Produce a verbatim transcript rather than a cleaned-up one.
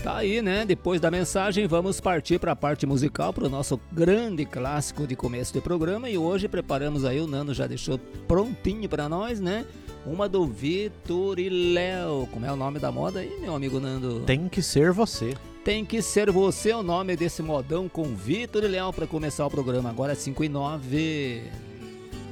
Tá aí, né? Depois da mensagem, vamos partir para a parte musical, para o nosso grande clássico de começo de programa. E hoje preparamos aí, o Nando já deixou prontinho para nós, né? Uma do Vitor e Léo. Como é o nome da moda aí, meu amigo Nando? Tem que ser você. Tem que ser você o nome desse modão com Vitor e Léo para começar o programa. Agora é cinco e nove.